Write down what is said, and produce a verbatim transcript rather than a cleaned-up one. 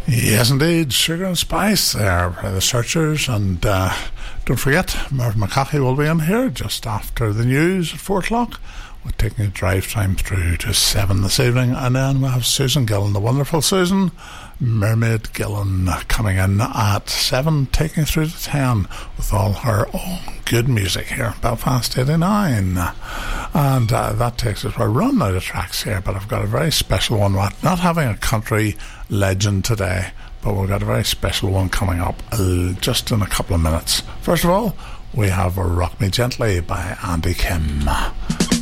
Yes, indeed. Sugar and Spice there by the Searchers. And uh, don't forget, Merv McCaughey will be in here just after the news at four o'clock. We're taking a drive time through to seven this evening. And then we'll have Susan Gillen, the wonderful Susan, Mermaid Gillen, coming in at seven, taking you through to ten with all her own good music here at Belfast eighty-nine. And uh, that takes us, we're running out of tracks here, but I've got a very special one. We're not having a country legend today, but we've got a very special one coming up uh, just in a couple of minutes. First of all, we have Rock Me Gently by Andy Kim.